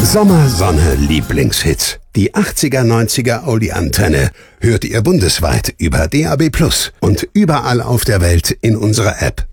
Sommersonne Lieblingshits. Die 80er, 90er Oldie-Antenne hört ihr bundesweit über DAB+ und überall auf der Welt in unserer App.